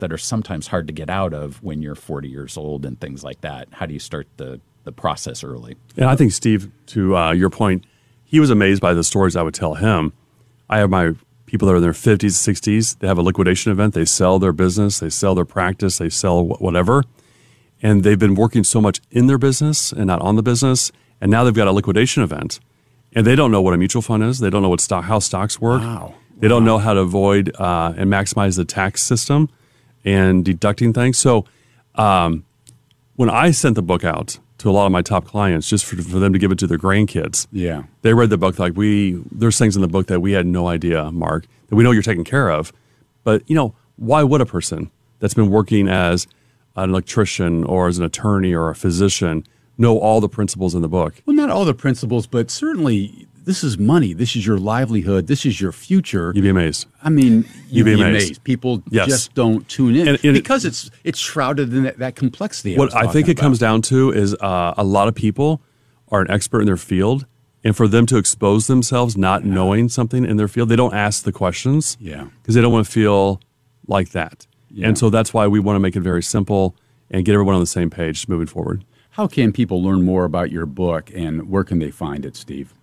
that are sometimes hard to get out of when you're 40 years old and things like that? How do you start the process early? And I think, Steve, to your point, he was amazed by the stories I would tell him. I have my people that are in their 50s, 60s. They have a liquidation event. They sell their business. They sell their practice. They sell whatever. And they've been working so much in their business and not on the business. And now they've got a liquidation event. And they don't know what a mutual fund is. They don't know what how stocks work. Wow. They don't know how to avoid and maximize the tax system and deducting things. So when I sent the book out to a lot of my top clients, just for them to give it to their grandkids, they read the book like there's things in the book that we had no idea, Mark, that we know you're taking care of. But, why would a person that's been working as an electrician or as an attorney or a physician know all the principles in the book? Well, not all the principles, but certainly this is money. This is your livelihood. This is your future. You'd be amazed. I mean, you'd be amazed. People just don't tune in because it's shrouded in that complexity. What I think it comes down to is a lot of people are an expert in their field, and for them to expose themselves not knowing something in their field, they don't ask the questions because they don't want to feel like that. And so that's why we want to make it very simple and get everyone on the same page moving forward. How can people learn more about your book, and where can they find it, Steve?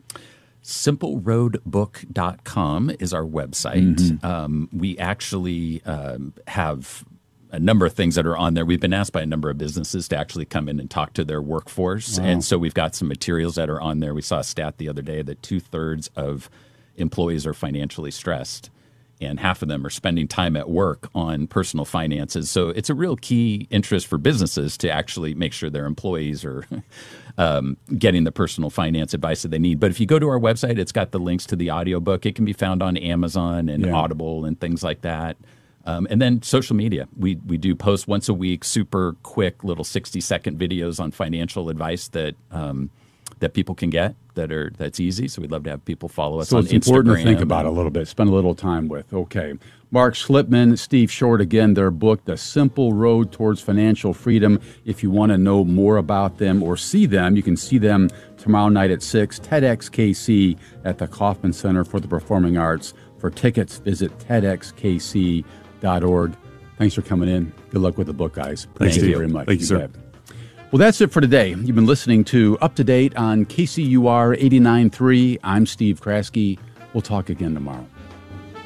SimpleRoadBook.com is our website. We actually have a number of things that are on there. We've been asked by a number of businesses to actually come in and talk to their workforce. Wow. And so we've got some materials that are on there. We saw a stat the other day that 2/3 of employees are financially stressed, and half of them are spending time at work on personal finances. So it's a real key interest for businesses to actually make sure their employees are getting the personal finance advice that they need. But if you go to our website, it's got the links to the audiobook. It can be found on Amazon and Audible and things like that. And then social media. We do post once a week, super quick little 60-second videos on financial advice that people can get that's easy. So we'd love to have people follow us on Instagram. So it's important to think about it a little bit, spend a little time with. Okay. Mark Schlipman, Steve Short, again, their book, The Simple Road Towards Financial Freedom. If you want to know more about them or see them, you can see them tomorrow night at 6, TEDxKC at the Kauffman Center for the Performing Arts. For tickets, visit TEDxKC.org. Thanks for coming in. Good luck with the book, guys. Thank you very much. Thank you, sir. Well, that's it for today. You've been listening to Up to Date on KCUR 89.3. I'm Steve Kraske. We'll talk again tomorrow.